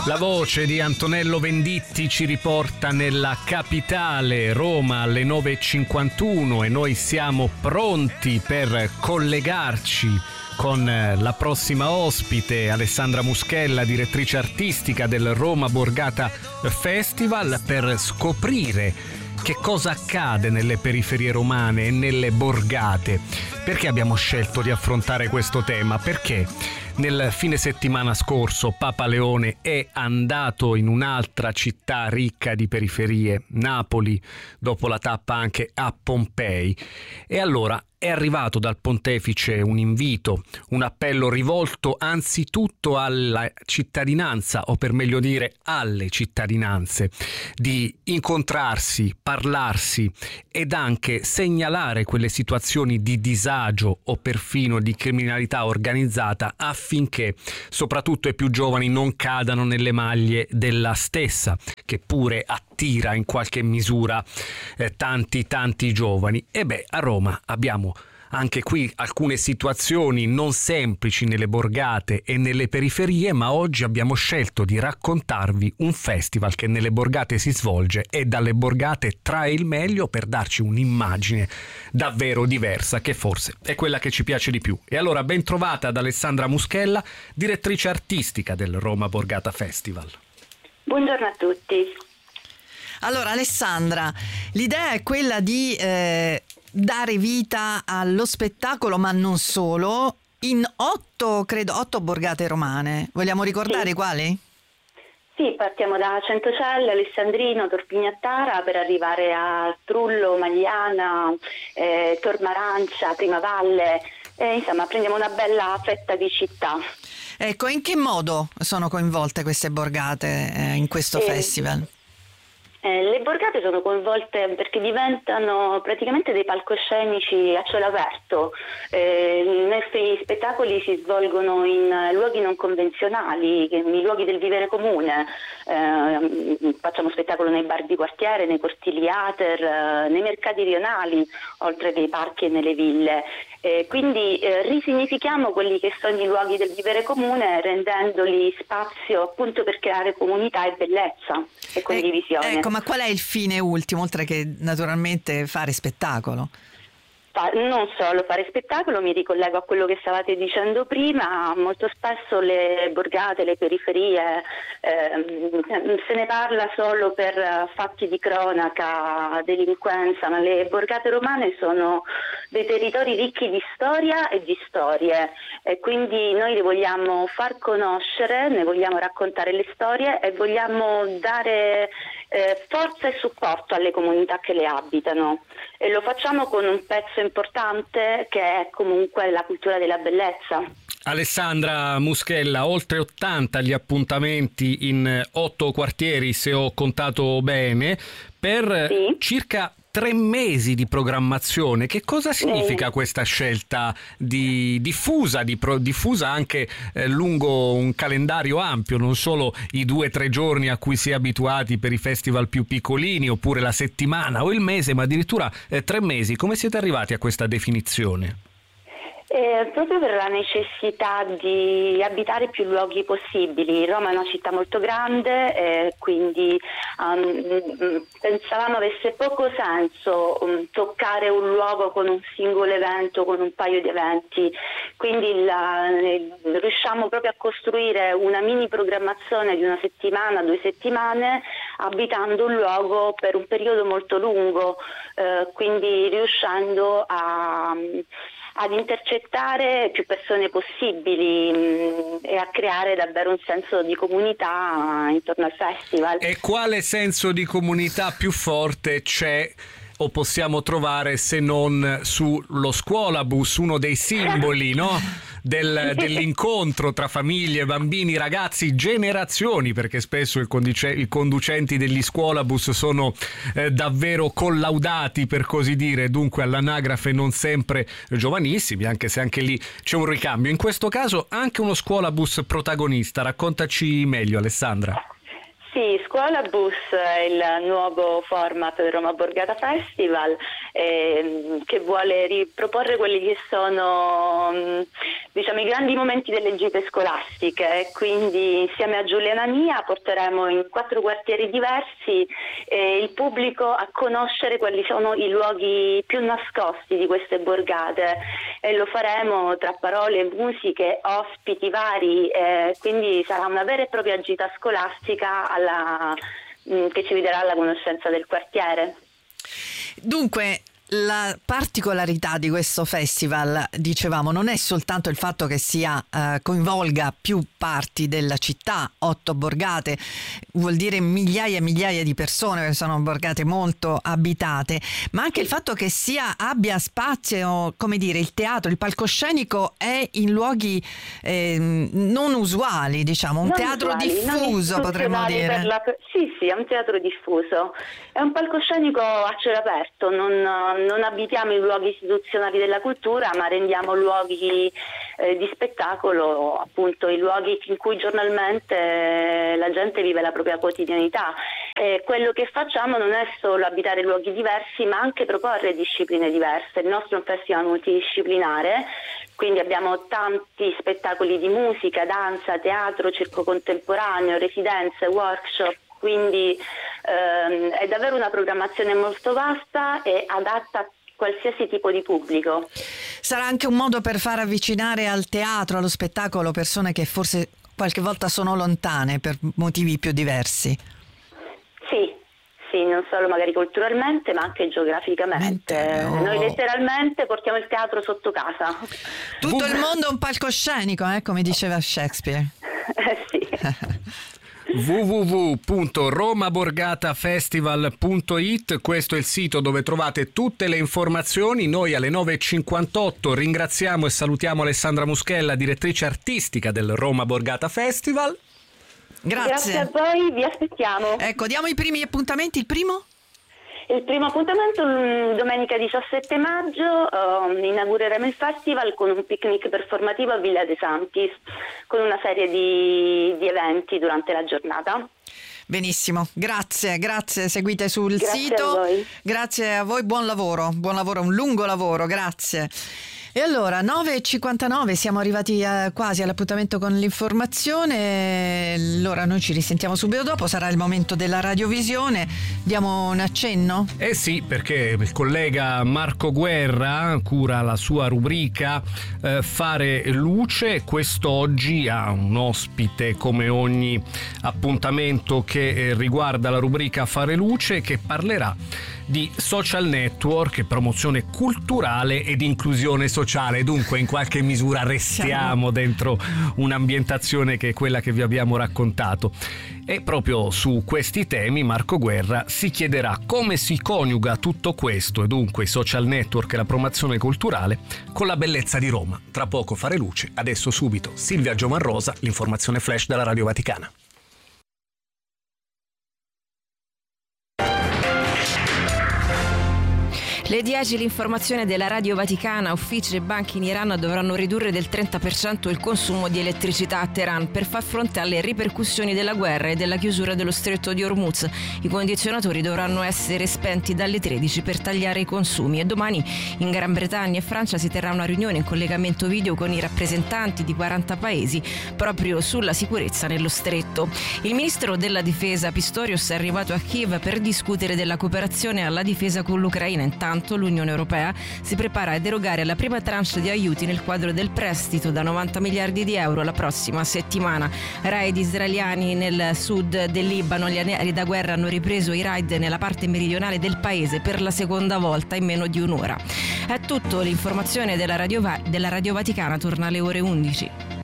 La voce di Antonello Venditti ci riporta nella capitale, Roma, alle 9:51, e noi siamo pronti per collegarci con la prossima ospite, Alessandra Muschella, direttrice artistica del Roma Borgata Festival, per scoprire che cosa accade nelle periferie romane e nelle borgate. Perché abbiamo scelto di affrontare questo tema? Perché nel fine settimana scorso Papa Leone è andato in un'altra città ricca di periferie, Napoli, dopo la tappa anche a Pompei, e allora è arrivato dal pontefice un invito, un appello rivolto anzitutto alla cittadinanza, o per meglio dire alle cittadinanze, di incontrarsi, parlarsi ed anche segnalare quelle situazioni di disagio o perfino di criminalità organizzata, affinché soprattutto i più giovani non cadano nelle maglie della stessa, che pure attira in qualche misura tanti giovani. E beh, a Roma abbiamo anche qui alcune situazioni non semplici nelle borgate e nelle periferie, ma oggi abbiamo scelto di raccontarvi un festival che nelle borgate si svolge e dalle borgate trae il meglio per darci un'immagine davvero diversa, che forse è quella che ci piace di più. E allora ben trovata ad Alessandra Muschella, direttrice artistica del Roma Borgata Festival. Buongiorno a tutti. Allora Alessandra, l'idea è quella di dare vita allo spettacolo, ma non solo, in 8 borgate romane. Vogliamo ricordare quali? Sì, partiamo da Centocelle, Alessandrino, Torpignattara, per arrivare a Trullo, Magliana, Tor Marancia, Primavalle. Insomma, prendiamo una bella fetta di città. Ecco, in che modo sono coinvolte queste borgate in questo festival? Le borgate sono coinvolte perché diventano praticamente dei palcoscenici a cielo aperto. I nostri spettacoli si svolgono in luoghi non convenzionali, in luoghi del vivere comune. Facciamo spettacolo nei bar di quartiere, nei cortili Iater, nei mercati rionali, oltre che nei parchi e nelle ville. Quindi risignifichiamo quelli che sono i luoghi del vivere comune, rendendoli spazio appunto per creare comunità e bellezza e condivisione. Ecco, ma qual è il fine ultimo, oltre che naturalmente fare spettacolo? Non solo fare spettacolo, mi ricollego a quello che stavate dicendo prima. Molto spesso le borgate, le periferie, se ne parla solo per fatti di cronaca, delinquenza, ma le borgate romane sono dei territori ricchi di storia e di storie, e quindi noi le vogliamo far conoscere, ne vogliamo raccontare le storie e vogliamo dare forza e supporto alle comunità che le abitano, e lo facciamo con un pezzo importante che è comunque la cultura della bellezza. Alessandra Muschella, oltre 80 gli appuntamenti in 8 quartieri, se ho contato bene, per circa 3 mesi di programmazione. Che cosa significa questa scelta diffusa anche lungo un calendario ampio, non solo i 2-3 giorni a cui si è abituati per i festival più piccolini, oppure la settimana o il mese, ma addirittura 3 mesi? Come siete arrivati a questa definizione? Proprio per la necessità di abitare più luoghi possibili. Roma è una città molto grande, quindi pensavamo avesse poco senso toccare un luogo con un singolo evento, con un paio di eventi, quindi riusciamo proprio a costruire una mini programmazione di 1 settimana, 2 settimane, abitando un luogo per un periodo molto lungo, quindi riuscendo ad intercettare più persone possibili e a creare davvero un senso di comunità intorno al festival. E quale senso di comunità più forte c'è o possiamo trovare se non sullo scuolabus, uno dei simboli, no? dell'incontro tra famiglie, bambini, ragazzi, generazioni, perché spesso i conducenti degli scuolabus sono davvero collaudati, per così dire, dunque all'anagrafe non sempre giovanissimi, anche se anche lì c'è un ricambio. In questo caso anche uno scuolabus protagonista. Raccontaci meglio, Alessandra. Sì, Scuolabus è il nuovo format del Roma Borgata Festival. che vuole riproporre quelli che sono diciamo i grandi momenti delle gite scolastiche. Quindi insieme a Giuliana Mia porteremo in 4 quartieri diversi il pubblico a conoscere quali sono i luoghi più nascosti di queste borgate, e lo faremo tra parole, musiche, ospiti vari, quindi sarà una vera e propria gita scolastica che ci guiderà alla conoscenza del quartiere. Dunque, la particolarità di questo festival, dicevamo, non è soltanto il fatto che coinvolga più parti della città, 8 borgate, vuol dire migliaia e migliaia di persone, che sono borgate molto abitate, ma anche il fatto che abbia spazio, come dire, il teatro, il palcoscenico è in luoghi non usuali, diciamo, un teatro diffuso, potremmo dire. Sì, è un teatro diffuso, è un palcoscenico a cielo aperto, non abitiamo i luoghi istituzionali della cultura, ma rendiamo luoghi di spettacolo, appunto i luoghi in cui giornalmente la gente vive la propria quotidianità. Quello che facciamo non è solo abitare luoghi diversi, ma anche proporre discipline diverse. Il nostro è un festival multidisciplinare, quindi abbiamo tanti spettacoli di musica, danza, teatro, circo contemporaneo, residenze, workshop. Quindi è davvero una programmazione molto vasta e adatta a qualsiasi tipo di pubblico. Sarà anche un modo per far avvicinare al teatro, allo spettacolo, persone che forse qualche volta sono lontane per motivi più diversi. Sì, non solo magari culturalmente, ma anche geograficamente. Noi letteralmente portiamo il teatro sotto casa. Tutto il mondo è un palcoscenico, come diceva Shakespeare. Sì. www.romaborgatafestival.it, questo è il sito dove trovate tutte le informazioni. Noi alle 9.58 ringraziamo e salutiamo Alessandra Muschella, direttrice artistica del Roma Borgata Festival. Grazie a voi, vi aspettiamo. Ecco, diamo i primi appuntamenti. Il primo appuntamento domenica 17 maggio inaugureremo il festival con un picnic performativo a Villa De Santis, con una serie di eventi durante la giornata. Benissimo, grazie, seguite sul sito. Grazie a voi, buon lavoro, un lungo lavoro, grazie. E allora, 9.59, siamo arrivati quasi all'appuntamento con l'informazione. Allora noi ci risentiamo subito dopo, sarà il momento della radiovisione. Diamo un accenno? Sì, perché il collega Marco Guerra cura la sua rubrica Fare Luce. Quest'oggi ha un ospite, come ogni appuntamento che riguarda la rubrica Fare Luce, che parlerà di social network, promozione culturale ed inclusione sociale. Dunque in qualche misura restiamo dentro un'ambientazione che è quella che vi abbiamo raccontato, e proprio su questi temi Marco Guerra si chiederà come si coniuga tutto questo, e dunque i social network e la promozione culturale, con la bellezza di Roma. Tra poco Fare Luce, adesso subito Silvia Giomanrosa, l'informazione flash dalla Radio Vaticana. Le 10, l'informazione della Radio Vaticana. Uffici e banche in Iran dovranno ridurre del 30% il consumo di elettricità a Teheran per far fronte alle ripercussioni della guerra e della chiusura dello stretto di Hormuz. I condizionatori dovranno essere spenti dalle 13 per tagliare i consumi, e domani in Gran Bretagna e Francia si terrà una riunione in collegamento video con i rappresentanti di 40 paesi proprio sulla sicurezza nello stretto. Il ministro della difesa Pistorius è arrivato a Kiev per discutere della cooperazione alla difesa con l'Ucraina. Intanto l'Unione Europea si prepara a erogare la prima tranche di aiuti nel quadro del prestito da 90 miliardi di euro la prossima settimana. Raid israeliani nel sud del Libano. Gli aerei da guerra hanno ripreso i raid nella parte meridionale del paese per la seconda volta in meno di un'ora. È tutto, l'informazione della Radio Vaticana torna alle ore 11.